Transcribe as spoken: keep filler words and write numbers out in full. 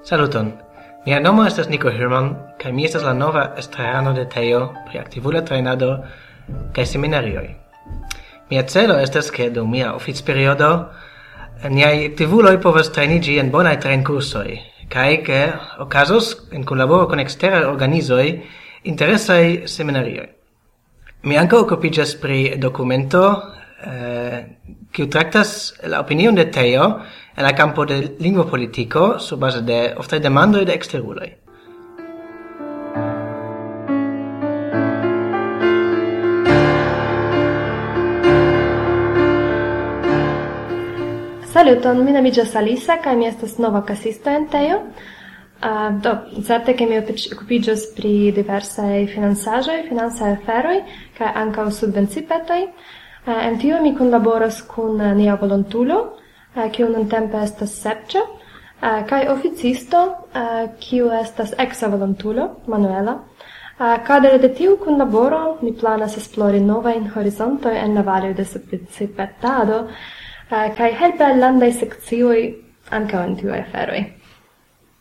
Saluton. Mia nomo estas Nico Herman, kaj mi estas la nova estrarano de Teo pri aktivula trejnado kaj seminarioj. Mia celo estas ke dum mia oficperiodo niaj aktivuloj povas trejniĝi en bonaj trejnkursoj, kaj ke okazos en kunlaboro kun eksteraj organizoj interesaj seminarioj. Mi ankaŭ okupiĝas pri dokumento eh, kiu traktas la opinion de Teo en la campo de lingua politico sur base de oftaj demandoj de eksteruloj. Saluton, mi nomiĝas Alisa kaj mi estas nova kasisto en Teo. Uh, do, certe ke mi okupiĝos pri diversaj financaĵoj, financaj aferoj kaj ankaŭ subvenci-petoj. Uh, en tio mi kunlaboras kun uh, nia volontulo, uh, kiu nuntempe estas Sergio, uh, kaj oficisto, uh, kiu estas eksa volontulo, Manuela. Uh, kadre de tiu kunlaboro mi planas esplori novajn horizontojn en la valoj de subvenci-petado, uh, kaj helpe al landaj sekcioj ankaŭ en tiuj aferoj.